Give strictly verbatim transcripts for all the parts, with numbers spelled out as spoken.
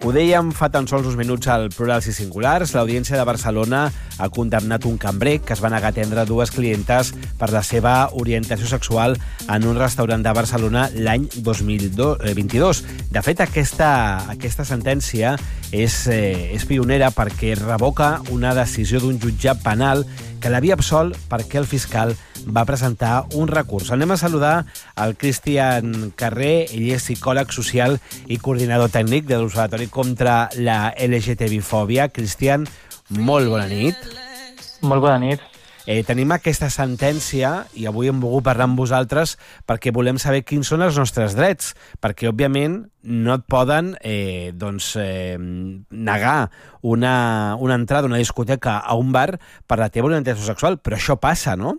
Ho dèiem fa tan sols uns minuts al Plurals i Singulars. L'Audiència de Barcelona ha condemnat un cambrer que es va negar a atendre dues clientes per la seva orientació sexual en un restaurant de Barcelona l'any dos mil vint-i-dos. De fet, aquesta, aquesta sentència és, eh, és pionera perquè revoca una decisió d'un jutjat penal que l'havia absolt perquè el fiscal va presentar un recurs. Anem a saludar el Cristian Carrer. Ell és psicòleg social i coordinador tècnic de l'Observatori contra la L G T B fòbia. Cristian, molt bona nit. Molt bona nit. Eh, tenim aquesta sentència i avui hem volgut parlar amb vosaltres perquè volem saber quins són els nostres drets, perquè, òbviament, no et poden eh, doncs, eh, negar una, una entrada a una discoteca a un bar per la teva orientació sexual, però això passa, no?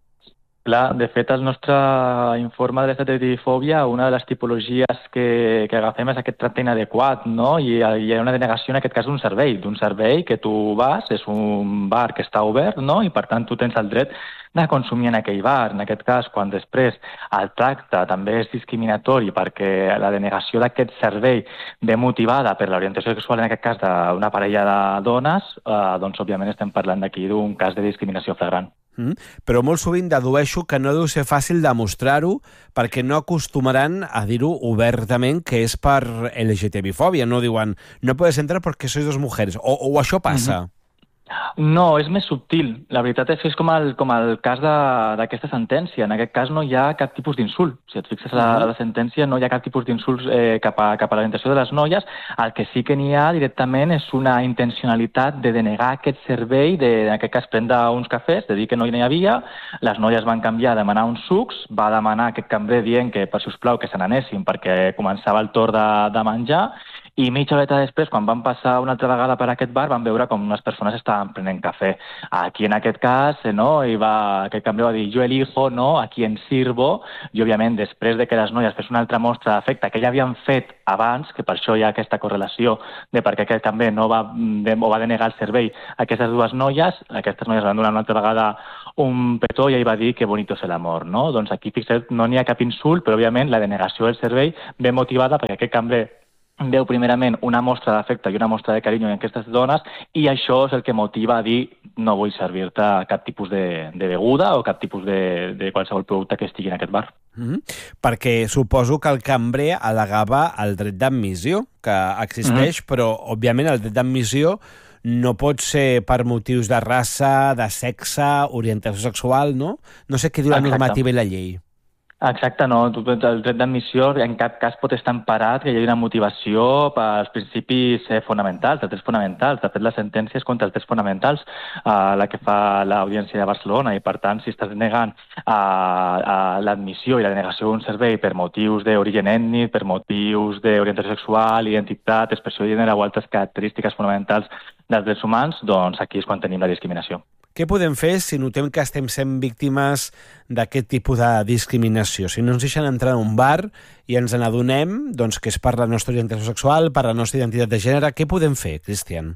Clar, de fet, el nostre informe de L G T B fòbia, una de les tipologies que, que agafem és aquest tracte inadequat, no? I hi ha una denegació, en aquest cas, d'un servei, d'un servei que tu vas, és un bar que està obert, no? I, per tant, tu tens el dret de consumir en aquell bar. En aquest cas, quan després el tracte també és discriminatori perquè la denegació d'aquest servei ve motivada per l'orientació sexual, en aquest cas d'una parella de dones, eh, doncs, òbviament, estem parlant d'aquí d'un cas de discriminació flagrant. Mm, però molt sovint dedueixo que no deu ser fàcil demostrar-ho perquè no acostumaran a dir-ho obertament que és per L G T B fòbia. No diuen, no puedes entrar porque sois dos mujeres. O, o això passa? Mm-hmm. No, és més subtil. La veritat és que és com el, com el cas d'aquesta sentència. En aquest cas no hi ha cap tipus d'insult. Si et fixes a la, la sentència, no hi ha cap tipus d'insult eh, cap, a, cap a l'orientació de les noies. El que sí que n'hi ha directament és una intencionalitat de denegar aquest servei, de, en aquest cas prendre uns cafès, de dir que no hi havia. Les noies van canviar a demanar uns sucs, va demanar aquest cambrer dient que, per sisplau, que se n'anessin perquè començava el torn de, de menjar. I mitja horeta després, quan van passar una altra vegada per aquest bar, van veure com unes persones estaven prenent cafè. Aquí, en aquest cas, no, i va, aquest cambrer va dir, jo elijo, no, a qui en sirvo, i, òbviament, després de que les noies fes una altra mostra d'afecte que ja havien fet abans, que per això hi ha aquesta correlació de perquè aquest cambrer no va, de, o va denegar el servei a aquestes dues noies, aquestes noies van donar una altra vegada un petó i ell va dir que bonito és l'amor, no? Doncs aquí, fixa't, no n'hi ha cap insult, però, òbviament, la denegació del servei ve motivada perquè aquest cambrer veu primerament una mostra d'afecte i una mostra de carinyo en aquestes dones i això és el que motiva a dir no vull servir-te cap tipus de, de beguda o cap tipus de, de qualsevol producte que estigui en aquest bar. Mm-hmm. Perquè suposo que el cambrer al·legava el dret d'admissió, que existeix, mm-hmm. però, òbviament, el dret d'admissió no pot ser per motius de raça, de sexe, orientació sexual, no? No sé què diu la Exacte. normativa i la llei. Exacte, no. El dret d'admissió en cap cas pot estar emparat que hi hagi una motivació pels principis fonamentals, els drets fonamentals. De fet, la sentència és contra els drets fonamentals, eh, la que fa l'Audiència de Barcelona, i per tant, si estàs negant eh, l'admissió i la denegació d'un servei per motius d'origen ètnic, per motius d'orientació sexual, identitat, expressió de gènere o altres característiques fonamentals dels drets humans, doncs aquí és quan tenim la discriminació. Què podem fer si notem que estem sent víctimes d'aquest tipus de discriminació? Si no ens deixen entrar en un bar i ens n'adonem doncs, que és per la nostra orientació sexual, per la nostra identitat de gènere, què podem fer, Cristian?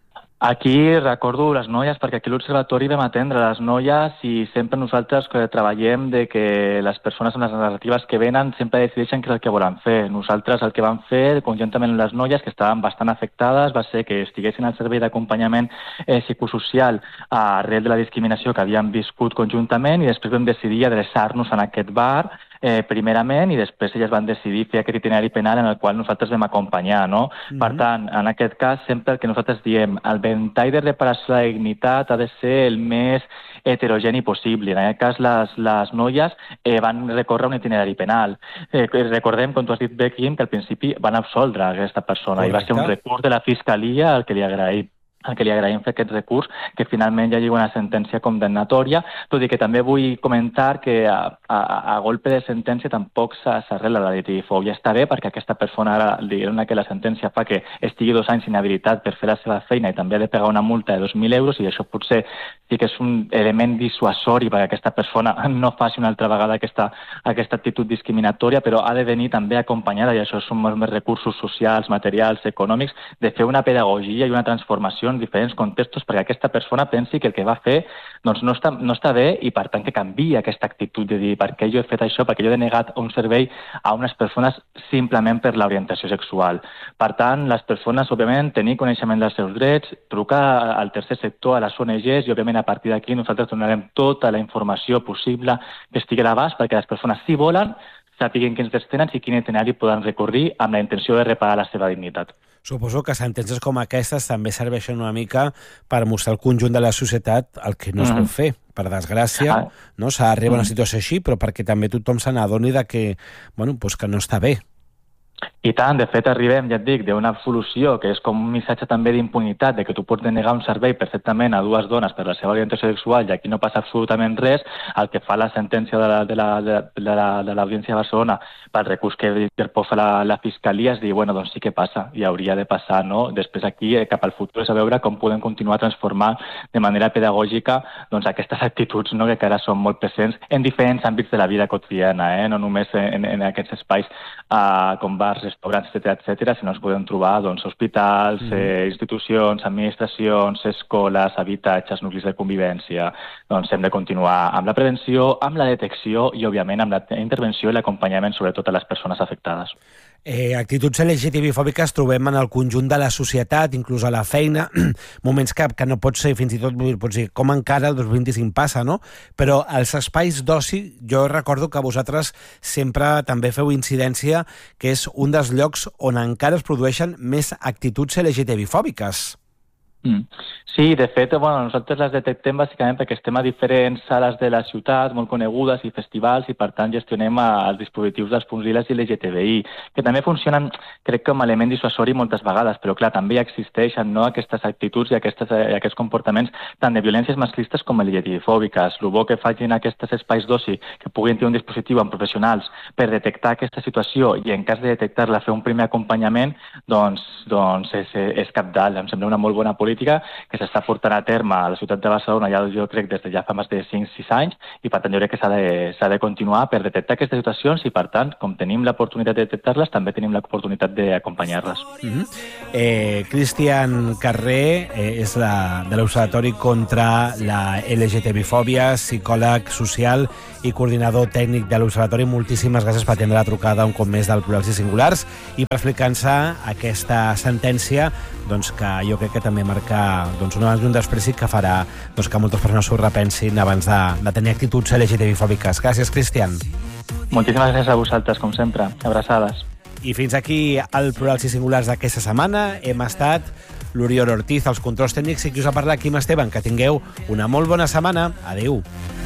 Aquí recordo les noies, perquè aquí a l'Observatori vam atendre les noies i sempre nosaltres que treballem de que les persones amb les narratives que venen sempre decideixen què és el que volen fer. Nosaltres el que vam fer, conjuntament amb les noies, que estaven bastant afectades, va ser que estiguessin al servei d'acompanyament eh, psicosocial arrel de la discriminació que havien viscut conjuntament i després vam decidir adreçar-nos en aquest bar Eh, primerament, i després elles van decidir fer aquest itinerari penal en el qual nosaltres vam acompanyar, no? Mm-hmm. Per tant, en aquest cas, sempre el que nosaltres diem, el ventall de reparació de la dignitat ha de ser el més heterogeni possible. En aquest cas, les, les noies eh, van recórrer un itinerari penal. Eh, recordem, com tu has dit, Becky, que al principi van absoldre aquesta persona. Correcte. I va ser un recurs de la Fiscalia al que li agraïm. el que li agraïm fer aquest recurs, que finalment ja hi ha una sentència condemnatòria, tot i que també vull comentar que a, a, a golpe de sentència tampoc s'arregla la litigifòbia. Està bé perquè aquesta persona ara li dona que la sentència fa que estigui dos anys inhabilitat per fer la seva feina i també ha de pagar una multa de dos mil euros, i això potser sí que és un element dissuasori perquè aquesta persona no faci una altra vegada aquesta, aquesta actitud discriminatòria, però ha de venir també acompanyada, i això són molts més recursos socials, materials, econòmics, de fer una pedagogia i una transformació situacions, diferents contextos, perquè aquesta persona pensi que el que va fer doncs, no, està, no està bé i, per tant, que canviï aquesta actitud de dir per què jo he fet això, perquè jo he denegat un servei a unes persones simplement per l'orientació sexual. Per tant, les persones, òbviament, tenir coneixement dels seus drets, trucar al tercer sector, a les O N Ges, i, òbviament, a partir d'aquí nosaltres donarem tota la informació possible que estigui a l'abast perquè les persones, si volen, sàpiguen quins drets tenen i quin itinerari poden recórrer amb la intenció de reparar la seva dignitat. Suposo que sentències com aquestes també serveixen una mica per mostrar al conjunt de la societat el que no es Mm. pot fer. Per desgràcia, no s'ha d'arribar a una situació així, però perquè també tothom se n'adoni de que, bueno, pues que no està bé. I tant, de fet arribem, ja et dic, d'una solució que és com un missatge també d'impunitat, de que tu pots denegar un servei perfectament a dues dones per la seva orientació sexual i aquí no passa absolutament res. El que fa la sentència de la, de la, de la, de l'Audiència de Barcelona pel recurs que interposa la, la Fiscalia és dir, bueno, doncs sí que passa i hauria de passar, no? Després aquí, cap al futur, és a veure com podem continuar transformant de manera pedagògica doncs, aquestes actituds, no?, que ara són molt presents en diferents àmbits de la vida quotidiana, eh? No només en, en aquests espais uh, com bars, restaurants, etcètera, etcètera, sinó ens podem trobar doncs, hospitals, mm. eh, institucions, administracions, escoles, habitatges, nuclis de convivència. Doncs hem de continuar amb la prevenció, amb la detecció i, òbviament, amb la intervenció i l'acompanyament, sobretot a les persones afectades. Eh, actituds L G T B-fòbiques trobem en el conjunt de la societat, inclús a la feina, moments que, que no pot ser, fins i tot, pots dir, com encara el dos mil vint-i-cinc passa, no? Però als espais d'oci, jo recordo que vosaltres sempre també feu incidència que és un dels llocs on encara es produeixen més actituds L G T B-fòbiques. Mm. Sí, de fet, bueno, nosaltres les detectem bàsicament perquè estem a diferents sales de la ciutat molt conegudes i festivals i per tant gestionem els dispositius dels punts lila i L G T B I, que també funcionen, crec, com a element dissuasori moltes vegades, però clar, també existeixen, no?, aquestes actituds i, aquestes, i aquests comportaments tant de violències masclistes com L G T B fòbiques. El bo que facin aquests espais d'oci, que puguin tenir un dispositiu amb professionals per detectar aquesta situació i en cas de detectar-la fer un primer acompanyament, doncs, doncs és, és cabdal. Em sembla una molt bona política que s'està portant a terme a la ciutat de Barcelona, ja jo crec des de ja fa més de cinc sis anys, i per tant jo crec que s'ha de, s'ha de continuar per detectar aquestes situacions i per tant, com tenim l'oportunitat de detectar-les, també tenim l'oportunitat d'acompanyar-les. Mm-hmm. eh, Cristian Carré eh, és la, de l'Observatori contra la L G T B-fòbia, psicòleg social i coordinador tècnic de l'Observatori. Moltíssimes gràcies per atendre la trucada un cop més del Plurals i Singulars i per explicar-nos aquesta sentència doncs, que jo crec que també marca doncs, un abans i un després que farà doncs, que moltes persones s'ho repensin abans de, de tenir actituds L G T B-fòbiques. Gràcies, Cristian. Moltíssimes gràcies a vosaltres, com sempre. Abraçades. I fins aquí el Plurals i Singulars d'aquesta setmana. Hem estat l'Oriol Ortiz, els controls tècnics, i qui us ha parlat, Quim Esteban. Que tingueu una molt bona setmana. Adéu.